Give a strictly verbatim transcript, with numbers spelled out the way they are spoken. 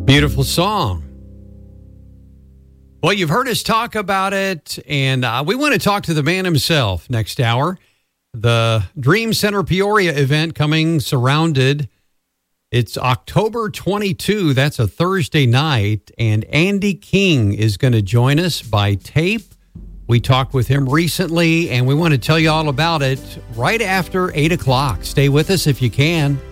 Beautiful song. Well, you've heard us talk about it, and uh, we want to talk to the man himself next hour. The Dream Center Peoria event coming surrounded. It's October twenty-second. That's a Thursday night, and Andy King is going to join us by tape. We talked with him recently, and we want to tell you all about it right after eight o'clock. Stay with us if you can.